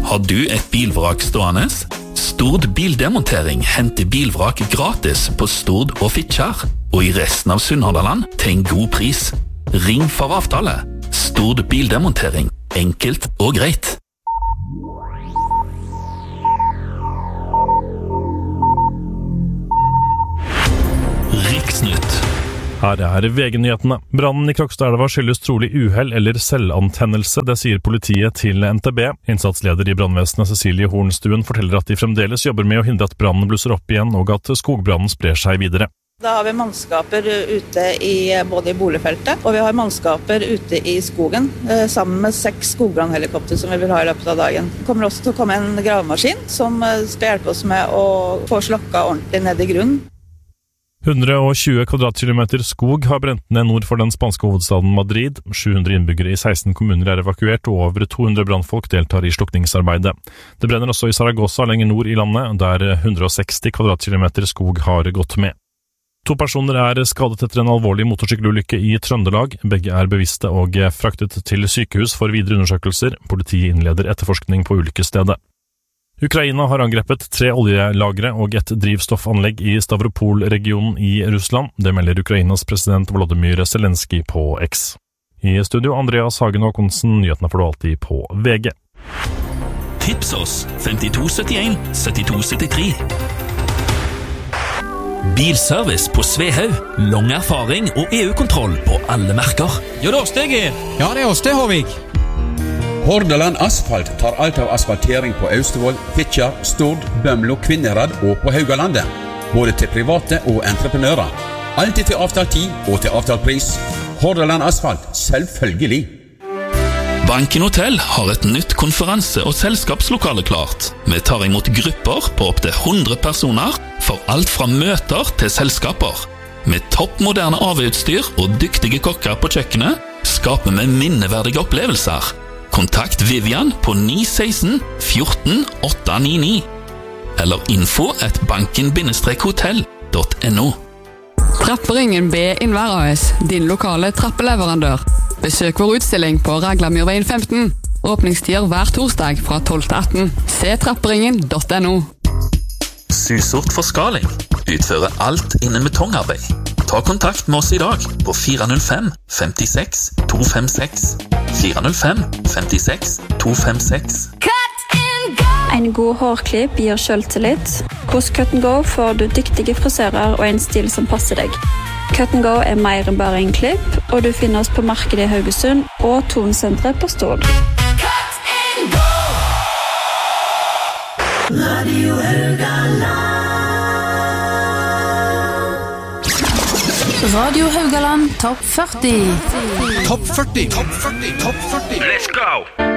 Har du et bilvrak stående? Stord Bildemontering henter bilvrak gratis på Stord og Fitjar, og i resten av Sunnhordland til en god pris. Ring for avtale. Stord Bildemontering. Enkelt og greit. Riksnytt. Her VG-nyhetene. Brannen i Krokstadelva skyldes trolig uhell eller selvantennelse, det sier politiet til NTB. Innsatsleder i brannvesenet Cecilie Hornstuen forteller at de fremdeles jobber med å hindre at brannen blusser opp igjen, og at skogbrannen sprer seg videre. Da har vi mannskaper ute både i boligfeltet, og vi har mannskaper ute i skogen, sammen med 6 skogbrannhelikopter som vi vil ha i løpet av dagen. Det kommer også til å komme en gravemaskin som skal hjelpe oss med å få slokka ordentlig ned i grunnen. 120 kvadratkilometer skog har brent ned nord for den spanske hovedstaden Madrid. 700 innbyggere i 16 kommuner er evakuert, og over 200 brannfolk deltar i slukningsarbeidet. Det brenner også i Zaragoza lenger nord i landet, der 160 kvadratkilometer skog har gått med. 2 personer er skadet etter en alvorlig motorsykkelulykke i Trøndelag. Begge er bevisste og fraktet til sykehus for videre undersøkelser. Politiet innleder etterforskning på ulykkesstedet. Ukraina har angrepet 3 oljelagre og et drivstoffanlegg i Stavropol-regionen i Russland. Det melder Ukrainas president Volodymyr Zelensky på X. I studio Andreas Hagen Håkonsen, nyhetene får du alltid på VG. Tips oss 5271 7273. Bilservice på Svehaug. Lang erfaring og EU-kontroll på alle merker. Jo, det er oss det, Geir. Ja, det er oss det, Håvig. Hordaland Asfalt tar alt av asfaltering på Austevoll, Fitjar, Stord, Bømlo, Kvinnherad og på Haugalandet. Både til private og entreprenører. Alltid til avtalt tid og til avtalt pris. Hordaland Asfalt, selvfølgelig. Banken Hotel har et nytt konferanse- og selskapslokale klart. Vi tar imot grupper på opp til 100 personer, for alt fra møter til selskaper. Med toppmoderne AV-utstyr og dyktige kokker på kjøkkenet, skaper vi minneverdige opplevelser. Kontakt Vivian på 916 14 899 eller info@banken-hotell.no. Trapperingen B Innvær AS, din lokale trappeleverandør. Besøk vår utstilling på Raglamyrveien 15. Åpningstider hver torsdag fra 12 til 18. Se trapperingen.no. Susort Forskaling. Utfører alt innen betongarbeid. Ta kontakt med oss i dag på 405 56 256. 405 56 256. En god hårklipp gir selvtillit. Hos Cut & Go får du dyktige frisører og en stil som passer deg. Cut & Go er mer enn bare en klipp, og du finner oss på markedet i Haugesund og Tonsenteret på Stord. Radio Haugaland. Radio Haugaland Topp 40. Topp 40. Topp 40. Topp 40. Let's go!